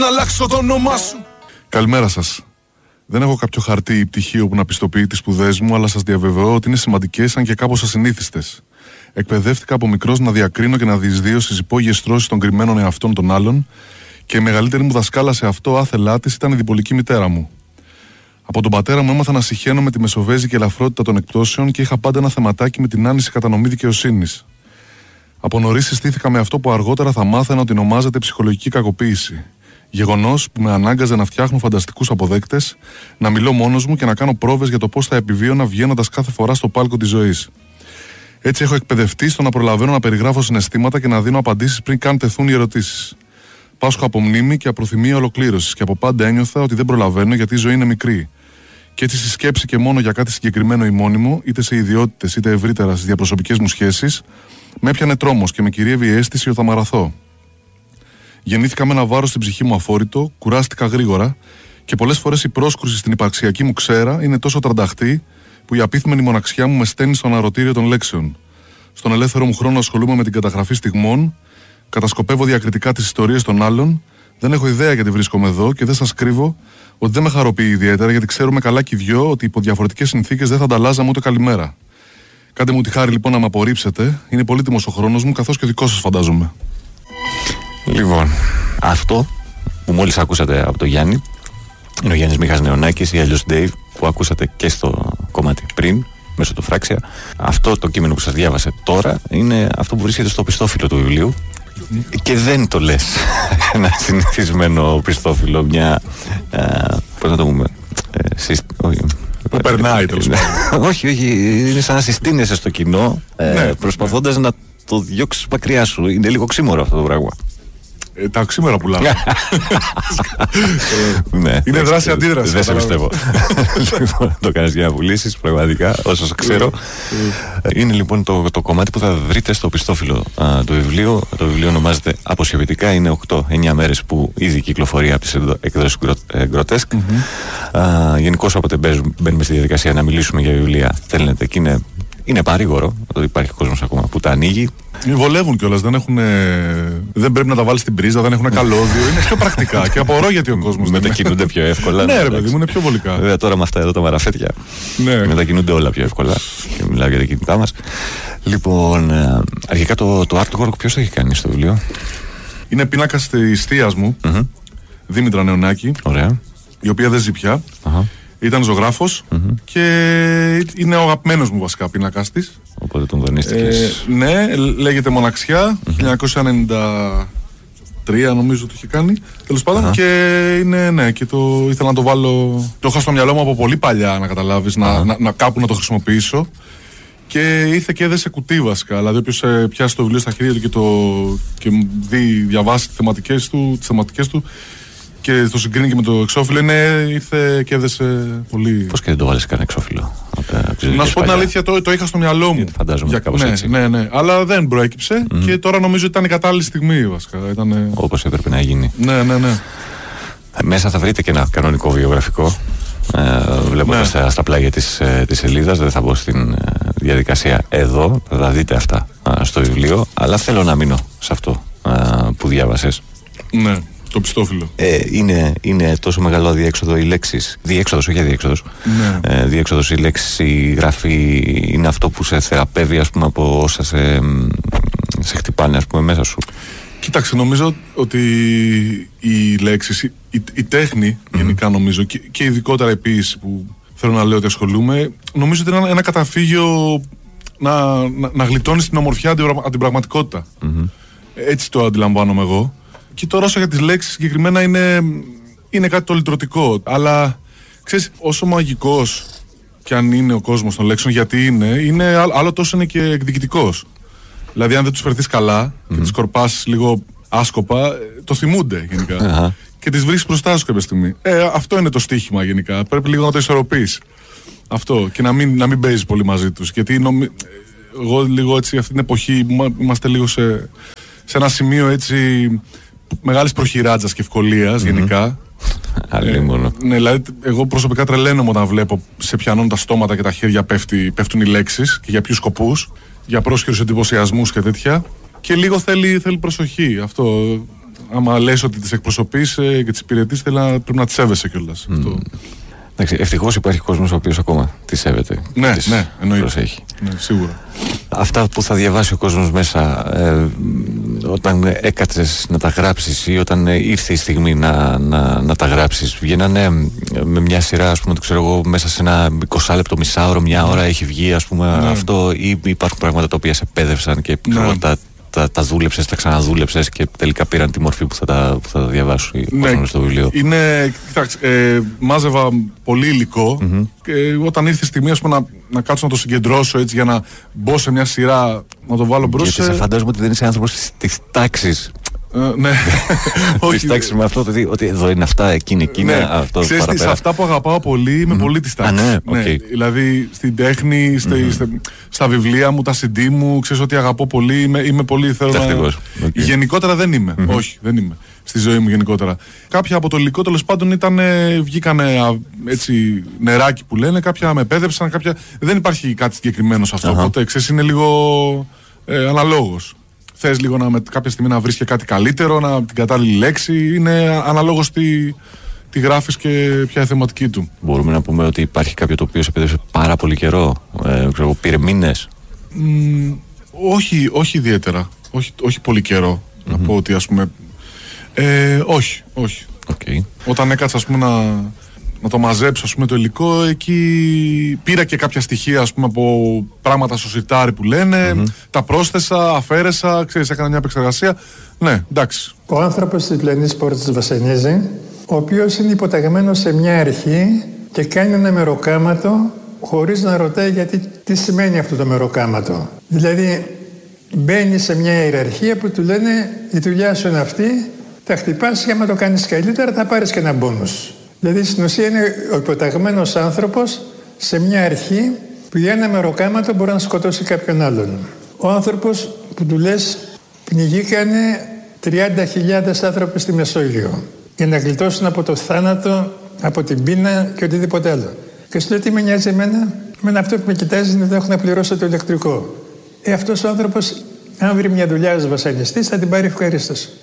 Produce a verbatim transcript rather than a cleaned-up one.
Να αλλάξω το όνομά σου. Καλημέρα σας. Δεν έχω κάποιο χαρτί ή πτυχίο που να πιστοποιεί τις σπουδές μου, αλλά σας διαβεβαιώ ότι είναι σημαντικές, αν και κάπως ασυνήθιστες. Εκπαιδεύτηκα από μικρός να διακρίνω και να διεισδύω στις υπόγειες στρώσεις των κρυμμένων εαυτών των άλλων, και η μεγαλύτερη μου δασκάλα σε αυτό, άθελά της, ήταν η διπολική μητέρα μου. Από τον πατέρα μου έμαθα να συχαίνω με τη μεσοβέζικη ελαφρότητα των εκπτώσεων και είχα πάντα ένα θεματάκι με την άνηση κατανομή δικαιοσύνης. Από νωρίς συστήθηκα με αυτό που αργότερα θα μάθαινα ότι ονομάζεται ψυχολογική κακοποίηση. Γεγονός που με ανάγκαζε να φτιάχνω φανταστικούς αποδέκτες, να μιλώ μόνος μου και να κάνω πρόβες για το πώς θα επιβίωνα βγαίνοντας κάθε φορά στο πάλκο της ζωής. Έτσι έχω εκπαιδευτεί στο να προλαβαίνω να περιγράφω συναισθήματα και να δίνω απαντήσεις πριν καν τεθούν οι ερωτήσεις. Πάσχω από μνήμη και προθυμία ολοκλήρωσης και από πάντα ένιωθα ότι δεν προλαβαίνω γιατί η ζωή είναι μικρή. Και έτσι στη σκέψη και μόνο για κάτι συγκεκριμένο ή μόνιμο, είτε σε ιδιότητες είτε ευρύτερα στις διαπροσωπικές μου σχέσεις, με έπιανε τρόμος και με κυρίευε η αίσθηση ότι θα μαραθώ. Γεννήθηκα με ένα βάρος στην ψυχή μου αφόρητο, κουράστηκα γρήγορα και πολλές φορές η πρόσκρουση στην υπαρξιακή μου ξέρα είναι τόσο τρανταχτή που η απίθμενη μοναξιά μου με στέλνει στο αναρωτήριο των λέξεων. Στον ελεύθερο μου χρόνο ασχολούμαι με την καταγραφή στιγμών, κατασκοπεύω διακριτικά τις ιστορίες των άλλων, δεν έχω ιδέα γιατί βρίσκομαι εδώ και δεν σας κρύβω ότι δεν με χαροποιεί ιδιαίτερα, γιατί ξέρουμε καλά κι οι δυο ότι υπό διαφορετικές συνθήκες δεν θα ανταλλάζαμε ούτε καλημέρα. Κάντε μου τη χάρη λοιπόν να με απορρίψετε, είναι πολύτιμος ο χρόνος μου καθώς και ο δικός σας φαντάζομαι. Λοιπόν, αυτό που μόλις ακούσατε από τον Γιάννη είναι ο Γιάννης Μίχας Νεωνάκης ή αλλιώς Dave, που ακούσατε και στο κομμάτι πριν μέσω του Φράξια. Αυτό το κείμενο που σας διάβασε τώρα είναι αυτό που βρίσκεται στο πιστόφυλλο του βιβλίου. Και δεν το λες ένα συνηθισμένο πιστόφυλλο, μια ε, πώς να το πούμε ε, συστ... όχι, που περνάει τέλος πάντων. όχι, όχι, είναι σαν να συστήνεσαι στο κοινό ε, ναι, προσπαθώντας ναι. να το διώξεις μακριά σου. Είναι λίγο ξύμορο αυτό το πράγμα. Ε, τα οξύμορα πουλάμε. Ναι, είναι δράση αντίδραση. Δεν σε πιστεύω. Λοιπόν, το κάνεις για να πουλήσεις, πραγματικά, όσο ξέρω. Είναι λοιπόν το, το κομμάτι που θα βρείτε στο πιστόφυλλο α, του βιβλίου. Το βιβλίο ονομάζεται Αποσιοποιητικά. Είναι οκτώ εννιά μέρες που ήδη κυκλοφορεί από τις εκδόσεις Grotesque. Mm-hmm. Γενικώς, όποτε μπαίνουμε στη διαδικασία να μιλήσουμε για βιβλία, θέλετε και είναι. Είναι παρήγορο, ότι υπάρχει κόσμος ακόμα που τα ανοίγει. Βολεύουν κιόλας, δεν, δεν πρέπει να τα βάλεις στην πρίζα, δεν έχουν καλώδιο, είναι πιο πρακτικά. Και απορώ γιατί ο κόσμος μετακινούνται πιο εύκολα. Ναι, ρε παιδί μου, είναι πιο βολικά. Βέβαια τώρα με αυτά εδώ τα μαραφέτια ναι. μετακινούνται όλα πιο εύκολα. Και μιλάω για τα κινητά μας. Λοιπόν, αρχικά το, το artwork ποιος το έχει κάνει στο βιβλίο? Είναι πίνακας της θείας μου, mm-hmm. Δήμητρα Νεωνάκη. Ωραία. Η οποία δεν ζει πια. Uh-huh. Ήταν ζωγράφος mm-hmm. και είναι ο αγαπημένος μου βασικά πίνακας της. Οπότε τον δανείστηκες. Ε, ναι, λέγεται Μοναξιά, mm-hmm. χίλια εννιακόσια ενενήντα τρία νομίζω το είχε κάνει. Τέλος πάντων uh-huh. και είναι, ναι, και το ήθελα να το βάλω. Το είχα στο μυαλό μου από πολύ παλιά, να καταλάβεις, uh-huh. να, να, να κάπου να το χρησιμοποιήσω. Και ήρθε και έδεσε κουτί βασικά. Δηλαδή, όποιος ε, πιάσει το βιβλίο στα χέρια του και, το, και δει, διαβάσει τις θεματικές του, τις θεματικές του και το συγκρίνει και με το εξώφυλλο, είναι, ήρθε και έδεσε πολύ. Πώς και δεν το βάλεις κανένα εξώφυλλο? Να σου πω την αλήθεια, το, το είχα στο μυαλό μου. Φαντάζομαι για, κάπως ναι, έτσι. Ναι, ναι, αλλά δεν προέκυψε mm. και τώρα νομίζω ότι ήταν η κατάλληλη στιγμή βασικά. Ήτανε... Όπως έπρεπε να γίνει. Ναι, ναι, ναι. Μέσα θα βρείτε και ένα κανονικό βιογραφικό. Ε, βλέποντας ναι. στα, στα πλάγια της, ε, της σελίδας. Δεν θα μπω στην ε, διαδικασία εδώ. Θα τα δείτε αυτά ε, στο βιβλίο. Αλλά θέλω να μείνω σε αυτό ε, που διάβασες. Ναι. Το πιστόφυλλο. Ε, είναι, είναι τόσο μεγάλο αδιέξοδο οι λέξεις. Διέξοδος, όχι αδιέξοδος. Ναι. Ε, διέξοδος η λέξη, η γραφή είναι αυτό που σε θεραπεύει, ας πούμε, από όσα σε, σε χτυπάνε, ας πούμε, μέσα σου. Κοίταξε, νομίζω ότι οι λέξεις, η, η, η τέχνη mm-hmm. γενικά νομίζω και, και ειδικότερα η ποίηση που θέλω να λέω ότι ασχολούμαι, νομίζω ότι είναι ένα, ένα καταφύγιο να, να, να γλιτώνεις την ομορφιά από την πραγματικότητα. Mm-hmm. Έτσι το αντιλαμβάνομαι εγώ. Και τώρα όσο για τις λέξεις συγκεκριμένα είναι, είναι κάτι το λυτρωτικό. Αλλά ξέρεις, όσο μαγικός κι αν είναι ο κόσμος των λέξεων, γιατί είναι, είναι άλλο τόσο είναι και εκδικητικός. Δηλαδή αν δεν τους φερθείς καλά mm-hmm. και τις κορπάσεις λίγο άσκοπα, το θυμούνται γενικά. Uh-huh. Και τις βρίσκεις μπροστά σου κάποια στιγμή. Ε, αυτό είναι το στοίχημα γενικά. Πρέπει λίγο να το ισορροπείς. Αυτό. Και να μην, να μην παίζεις πολύ μαζί τους. Γιατί νομι... εγώ λίγο έτσι αυτή την εποχή είμαστε λίγο σε, σε ένα σημείο έτσι μεγάλης προχειράτζας και ευκολίας mm-hmm. γενικά. Άλλη μόνο. Ε, ναι, δηλαδή εγώ προσωπικά τρελαίνομαι όταν βλέπω σε πιανών τα στόματα και τα χέρια πέφτει, πέφτουν οι λέξεις και για ποιους σκοπούς, για πρόσχερους εντυπωσιασμούς και τέτοια. Και λίγο θέλει, θέλει προσοχή αυτό. άμα λες ότι τις εκπροσωπείς ε, και τις υπηρετείς, πρέπει να τις σέβεσαι κιόλας. Mm. Αυτό. Ευτυχώς υπάρχει κόσμος ο οποίος ακόμα τη σέβεται. Ναι, τις ναι, εννοείται. Προσέχει. Ναι, σίγουρα. Αυτά που θα διαβάσει ο κόσμος μέσα ε, όταν έκατσες να τα γράψεις ή όταν ήρθε η στιγμή να, να, να τα γράψεις, βγαίνανε με μια σειρά, ας πούμε, το ξέρω εγώ, μέσα σε ένα είκοσι λεπτό, μισάωρο, μια ώρα έχει βγει, ας πούμε, ναι. αυτό, ή υπάρχουν πράγματα τα οποία σε πέδευσαν και ναι. ξέρω, τα, τα, τα δούλεψες, τα ξαναδούλεψες και τελικά πήραν τη μορφή που θα τα, που θα τα διαβάσω ή ναι, στο βιβλίο. Είναι, κοιτάξτε, ε, μάζευα πολύ υλικό mm-hmm. και όταν ήρθε η στιγμή, ας πούμε, να, να κάτσω να το συγκεντρώσω έτσι για να μπω σε μια σειρά, να το βάλω μπρος. Γιατί σε φαντάζομαι ότι δεν είσαι άνθρωπος της τάξης. Uh, ναι. Της τάξης με αυτό, ότι, ότι εδώ είναι αυτά, εκείνη, εκείνη, ναι. αυτό ξέρεις, παραπέρα. σε αυτά που αγαπάω πολύ είμαι mm-hmm. πολύ της τάξης. Α, ναι, ναι. okay. Δηλαδή στην τέχνη, στα, mm-hmm. στα, στα βιβλία μου, τα σι ντι μου, ξέρεις ότι αγαπώ πολύ, είμαι, είμαι πολύ, θέλω να... okay. Γενικότερα δεν είμαι, mm-hmm. όχι, δεν είμαι στη ζωή μου γενικότερα. Κάποια από το υλικό τέλος πάντων ήταν, βγήκανε έτσι νεράκι που λένε, κάποια με πέδεψαν, κάποια... δεν υπάρχει κάτι συγκεκριμένο σε αυτό, uh-huh. οπότε ξέρεις, είναι λίγο ε, αναλόγως. Θες λίγο να, με, κάποια στιγμή να βρεις και κάτι καλύτερο, να, την κατάλληλη λέξη, είναι αναλόγως τι, τι γράφεις και ποια είναι η θεματική του. Μπορούμε να πούμε ότι υπάρχει κάποιο το οποίο σε πέδεψε πάρα πολύ καιρό, ε, ξέρω, πήρε μήνες. Mm, όχι, όχι ιδιαίτερα, όχι, όχι πολύ καιρό, mm-hmm. να πω ότι ας πούμε, ε, όχι, όχι. Okay. Όταν έκατσα ας πούμε να... να το μαζέψω, ας πούμε, το υλικό, εκεί πήρα και κάποια στοιχεία, ας πούμε, από πράγματα στο σιρτάρι που λένε, mm-hmm. τα πρόσθεσα, αφαίρεσα, ξέρεις, έκανα μια επεξεργασία. Ναι, εντάξει. Ο άνθρωπος της Πλανής Πόρτας βασανίζει, ο οποίος είναι υποταγμένος σε μια αρχή και κάνει ένα μεροκάματο χωρίς να ρωτάει γιατί τι σημαίνει αυτό το μεροκάματο. Δηλαδή, μπαίνει σε μια ιεραρχία που του λένε η δουλειά σου είναι αυτή, θα χτυπάς και άμα το κάνεις καλύτερα θα πάρεις και ένα μπόνους. Δηλαδή στην ουσία είναι ο υποταγμένος άνθρωπος σε μια αρχή που για ένα μεροκάματο μπορεί να σκοτώσει κάποιον άλλον. Ο άνθρωπος που του λες πνιγήκανε τριάντα χιλιάδες άνθρωποι στη Μεσόγειο για να γλιτώσουν από το θάνατο, από την πείνα και οτιδήποτε άλλο. Και σου λέει τι με νοιάζει εμένα, εμένα αυτό που με κοιτάζει είναι ότι έχω να πληρώσω το ηλεκτρικό. Ε, αυτός ο άνθρωπος, αν βρει μια δουλειά ως βασανιστής, θα την πάρει ευχαρίστως.